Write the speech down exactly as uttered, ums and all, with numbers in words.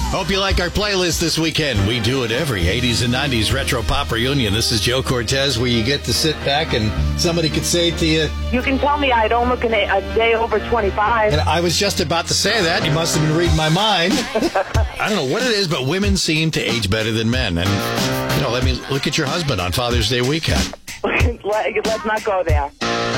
Hope you like our playlist this weekend. We do it every eighties and nineties retro pop reunion. This is Joe Cortez, where you get to sit back and somebody could say to you, you can tell me I don't look a day over twenty-five. And I was just about to say that. You must have been reading my mind. I don't know what it is, but women seem to age better than men. And, you know, let me look at your husband on Father's Day weekend. Let's not go there.